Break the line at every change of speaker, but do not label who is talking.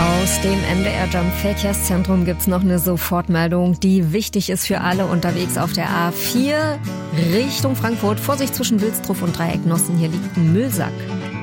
Aus dem MDR Jump Verkehrszentrum gibt's noch eine Sofortmeldung, die wichtig ist für alle unterwegs auf der A4 Richtung Frankfurt. Vorsicht zwischen Wilsdruff und Dreiecknossen, hier liegt ein Müllsack.